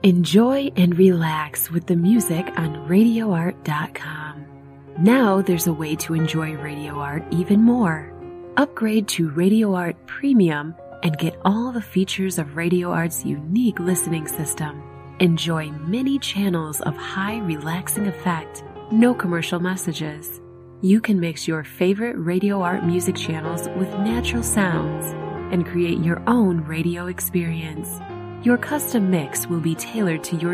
Enjoy and relax with the music on RadioArt.com. Now there's a way to enjoy Radio Art even more. Upgrade to Radio Art Premium and get all the features of Radio Art's unique listening system. Enjoy many channels of high relaxing effect, no commercial messages. You can mix your favorite Radio Art music channels with natural sounds and create your own radio experience. Your custom mix will be tailored to your